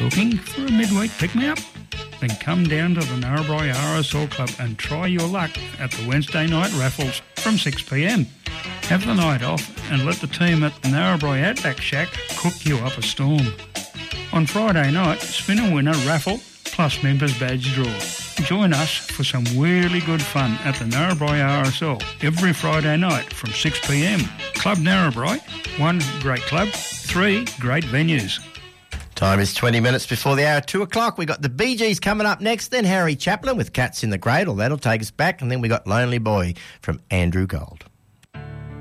Looking for a midweek pick-me-up? Then come down to the Narrabri RSL Club and try your luck at the Wednesday night raffles from 6pm. Have the night off and let the team at the Narrabri Outback Shack cook you up a storm. On Friday night, spin a winner raffle plus members badge draw. Join us for some really good fun at the Narrabri RSL every Friday night from 6pm. Club Narrabri, 1 great club, 3 great venues. Time is 20 minutes before the hour, 2 o'clock. We got the Bee Gees coming up next, then Harry Chaplin with Cats in the Cradle. That'll take us back, and then we got Lonely Boy from Andrew Gold.